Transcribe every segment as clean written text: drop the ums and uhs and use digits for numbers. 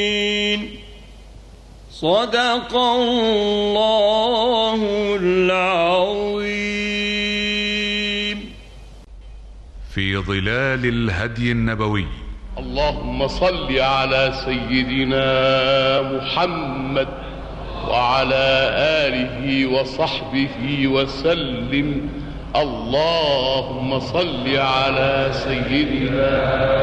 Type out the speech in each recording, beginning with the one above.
صدق الله العظيم. في ظلال الهدي النبوي. اللهم صل على سيدنا محمد وعلى آله وصحبه وسلم. اللهم صل على سيدنا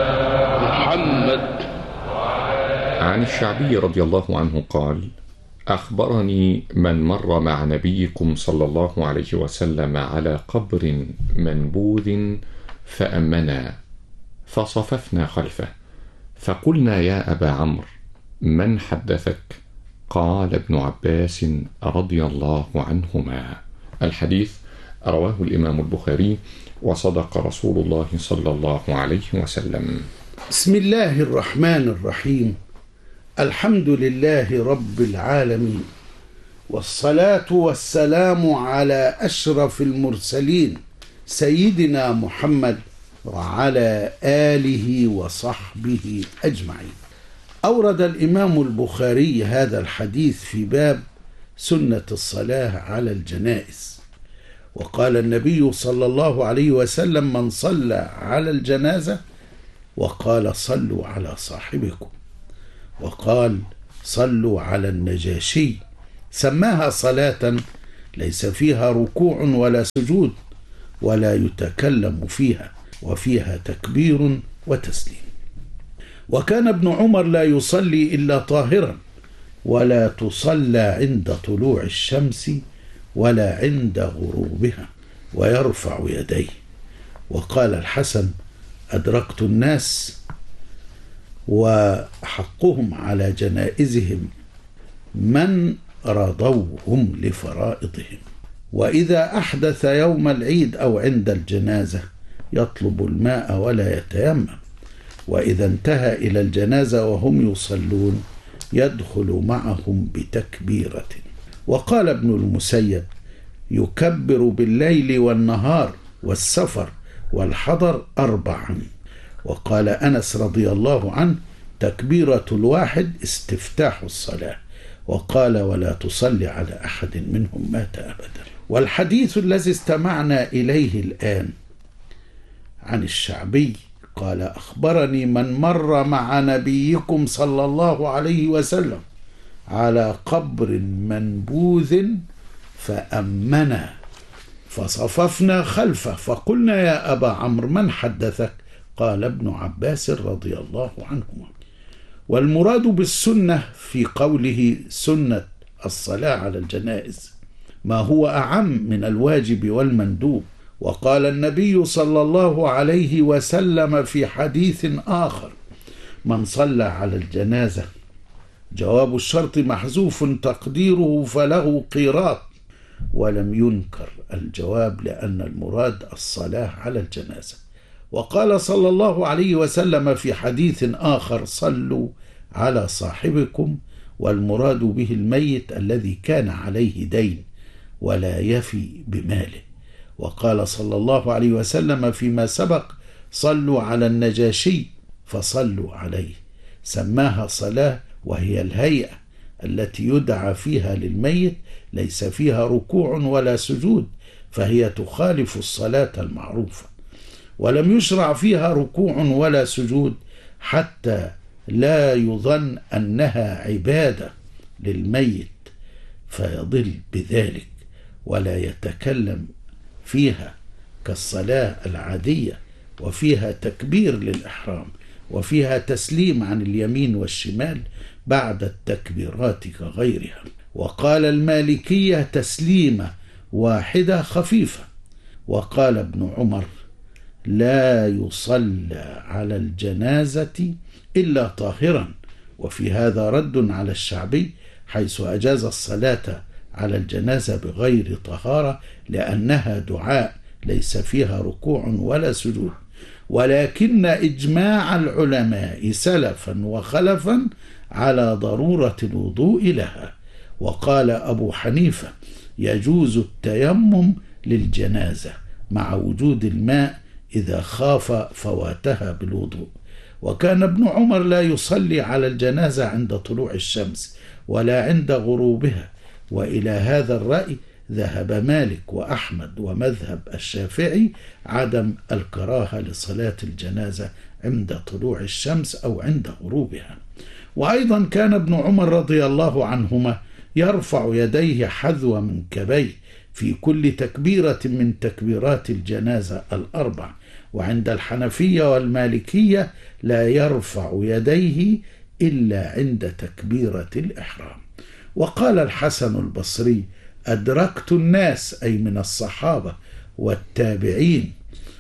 محمد. عن الشعبي رضي الله عنه قال: أخبرني من مر مع نبيكم صلى الله عليه وسلم على قبر منبوذ فأمنا، فصففنا خلفه، فقلنا: يا أبا عمرو، من حدثك؟ قال: ابن عباس رضي الله عنهما. الحديث رواه الإمام البخاري، وصدق رسول الله صلى الله عليه وسلم. بسم الله الرحمن الرحيم. الحمد لله رب العالمين، والصلاة والسلام على أشرف المرسلين سيدنا محمد وعلى آله وصحبه أجمعين. أورد الإمام البخاري هذا الحديث في باب سنة الصلاة على الجنائز. وقال النبي صلى الله عليه وسلم: من صلى على الجنازة، وقال: صلوا على صاحبكم، وقال: صلوا على النجاشي، سماها صلاة ليس فيها ركوع ولا سجود ولا يتكلم فيها، وفيها تكبير وتسليم. وكان ابن عمر لا يصلي إلا طاهرا، ولا تصلى عند طلوع الشمس ولا عند غروبها، ويرفع يديه. وقال الحسن: أدركت الناس وحقهم على جنائزهم من رضوهم لفرائضهم، وإذا أحدث يوم العيد أو عند الجنازة يطلب الماء ولا يتيمم، وإذا انتهى إلى الجنازة وهم يصلون يدخل معهم بتكبيرة. وقال ابن المسيب: يكبر بالليل والنهار والسفر والحضر 4. وقال أنس رضي الله عنه: تكبيرة الواحد استفتاح الصلاة. وقال: ولا تصلي على أحد منهم مات أبدا. والحديث الذي استمعنا إليه الآن عن الشعبي قال: أخبرني من مر مع نبيكم صلى الله عليه وسلم على قبر منبوذ فأمنا، فصففنا خلفه، فقلنا: يا أبا عمرو، من حدثك؟ قال: ابن عباس رضي الله عنهما. والمراد بالسنة في قوله سنة الصلاة على الجنائز ما هو أعم من الواجب والمندوب. وقال النبي صلى الله عليه وسلم في حديث آخر: من صلى على الجنازة، جواب الشرط محذوف تقديره فله قيراط، ولم ينكر الجواب لأن المراد الصلاة على الجنازة. وقال صلى الله عليه وسلم في حديث آخر: صلوا على صاحبكم، والمراد به الميت الذي كان عليه دين ولا يفي بماله. وقال صلى الله عليه وسلم فيما سبق: صلوا على النجاشي، فصلوا عليه، سماها صلاة، وهي الهيئة التي يدعى فيها للميت ليس فيها ركوع ولا سجود، فهي تخالف الصلاة المعروفة. ولم يشرع فيها ركوع ولا سجود حتى لا يظن أنها عبادة للميت فيضل بذلك، ولا يتكلم فيها كالصلاة العادية، وفيها تكبير للإحرام، وفيها تسليم عن اليمين والشمال بعد التكبيرات كغيرها. وقال المالكية: تسليمة واحدة خفيفة. وقال ابن عمر: لا يصلى على الجنازة إلا طاهرا. وفي هذا رد على الشعبي حيث أجاز الصلاة على الجنازة بغير طهارة لأنها دعاء ليس فيها ركوع ولا سجود، ولكن إجماع العلماء سلفا وخلفا على ضرورة الوضوء لها. وقال أبو حنيفة: يجوز التيمم للجنازة مع وجود الماء إذا خاف فواتها بالوضوء. وكان ابن عمر لا يصلي على الجنازة عند طلوع الشمس ولا عند غروبها. وإلى هذا الرأي ذهب مالك وأحمد ومذهب الشافعي عدم الكراهة لصلاة الجنازة عند طلوع الشمس أو عند غروبها. وأيضا كان ابن عمر رضي الله عنهما يرفع يديه حذو منكبيه في كل تكبيرة من تكبيرات الجنازة الأربع. وعند الحنفية والمالكية لا يرفع يديه إلا عند تكبيرة الإحرام. وقال الحسن البصري: أدركت الناس، أي من الصحابة والتابعين،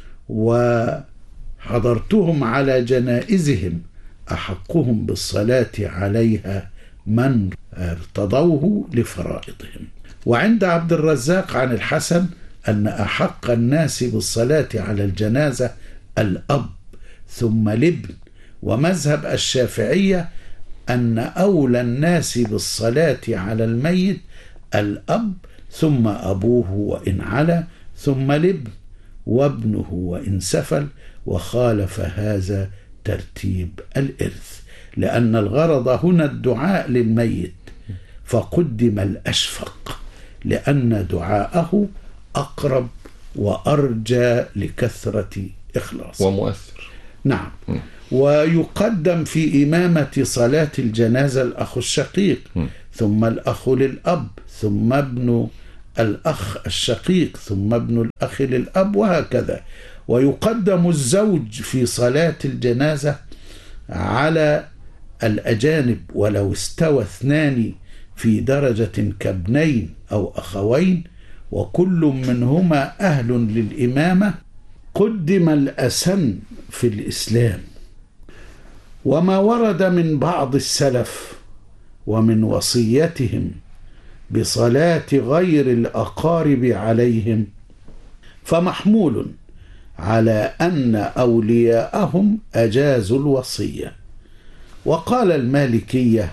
وحضرتهم على جنائزهم، أحقهم بالصلاة عليها من ارتضوه لفرائضهم. وعند عبد الرزاق عن الحسن أن أحق الناس بالصلاة على الجنازة الأب ثم الابن. ومذهب الشافعية أن أولى الناس بالصلاة على الميت الأب ثم أبوه وإن علا ثم الابن وابنه وإن سفل. وخالف هذا ترتيب الإرث، لأن الغرض هنا الدعاء للميت فقدم الأشفق، لأن دعاءه أقرب وأرجى لكثرة إخلاص ومؤثر. نعم. ويقدم في إمامة صلاة الجنازة الأخ الشقيق، ثم الأخ للأب، ثم ابن الأخ الشقيق، ثم ابن الأخ للأب، وهكذا. ويقدم الزوج في صلاة الجنازة على الأجانب ولو استوى اثنان في درجة كابنين أو أخوين وكل منهما أهل للإمامة، قدم الأسن في الإسلام. وما ورد من بعض السلف ومن وصيتهم بصلاة غير الأقارب عليهم فمحمول على أن أولياءهم أجازوا الوصية. وقال المالكية: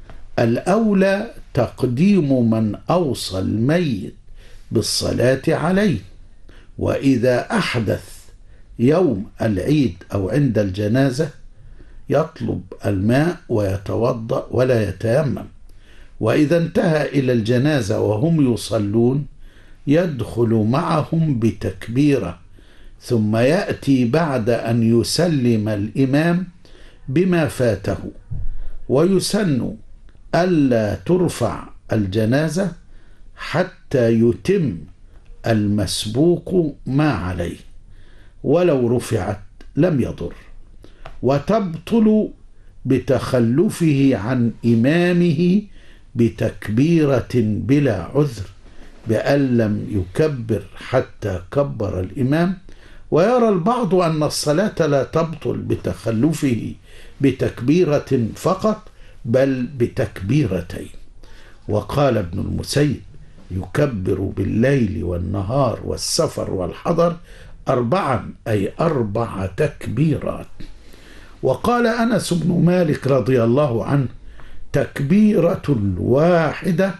الأولى تقديم من أوصى الميت بالصلاة عليه، وإذا أحدث يوم العيد أو عند الجنازة يطلب الماء ويتوضأ ولا يتيمم، وإذا انتهى إلى الجنازة وهم يصلون يدخل معهم بتكبيرة، ثم يأتي بعد أن يسلم الإمام بما فاته. ويسن ألا ترفع الجنازة حتى يتم المسبوق ما عليه، ولو رفعت لم يضر. وتبطل بتخلفه عن إمامه بتكبيرة بلا عذر، بأن لم يكبر حتى كبر الإمام. ويرى البعض أن الصلاة لا تبطل بتخلفه بتكبيرة فقط، بل بتكبيرتين. وقال ابن المسيب: يكبر بالليل والنهار والسفر والحضر 4، أي 4 تكبيرات. وقال أنس بن مالك رضي الله عنه: تكبيرة الواحدة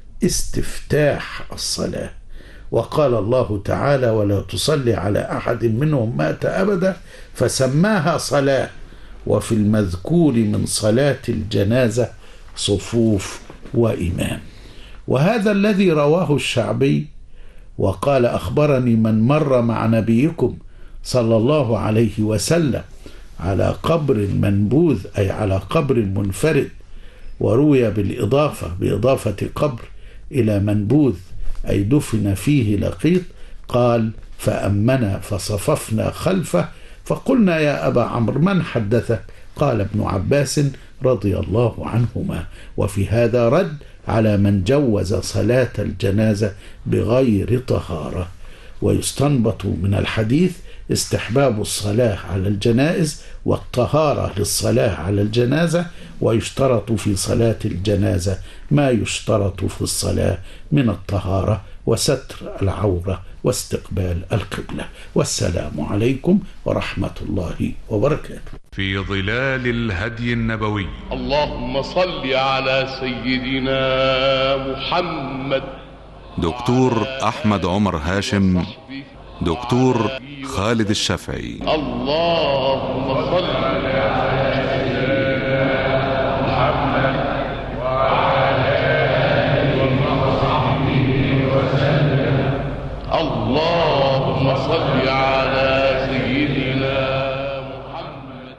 استفتاح الصلاة. وقال الله تعالى: ولا تصلي على أحد منهم مات أبدا، فسماها صلاة. وفي المذكور من صلاة الجنازة صفوف وإمام. وهذا الذي رواه الشعبي وقال: أخبرني من مر مع نبيكم صلى الله عليه وسلم على قبر منبوذ، أي على قبر منفرد، وروي بإضافة قبر إلى منبوذ، أي دفن فيه لقيط. قال: فأمنا فصففنا خلفه، فقلنا: يا أبا عمرو من حدثك؟ قال ابن عباس رضي الله عنهما. وفي هذا رد على من جوز صلاة الجنازة بغير طهارة. ويستنبط من الحديث استحباب الصلاة على الجنائز والطهارة للصلاة على الجنازة. ويشترط في صلاة الجنازة ما يشترط في الصلاة من الطهارة وستر العورة واستقبال القبلة. والسلام عليكم ورحمة الله وبركاته. في ظلال الهدي النبوي. اللهم صل على سيدنا محمد. دكتور أحمد عمر هاشم، دكتور خالد الشافعي. اللهم صل على سيدنا محمد وعلى آله وصحبه وسلم. اللهم صل على سيدنا محمد.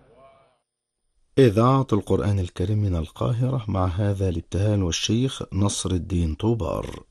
إذاعة القرآن الكريم من القاهرة، مع هذا الابتهال والشيخ نصر الدين طوبار.